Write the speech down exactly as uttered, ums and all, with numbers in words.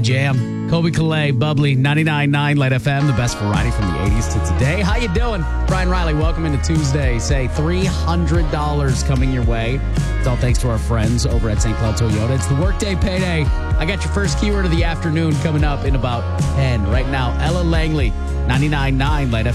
jam. Colby Calais, Bubbly, ninety-nine point nine Light F M, the best variety from the eighties to today. How you doing? Brian Riley, welcome into Tuesday. Say three hundred dollars coming your way. It's all thanks to our friends over at Saint Cloud Toyota. It's the workday payday. I got your first keyword of the afternoon coming up in about ten. Right now, Ella Langley, ninety-nine point nine Light F M.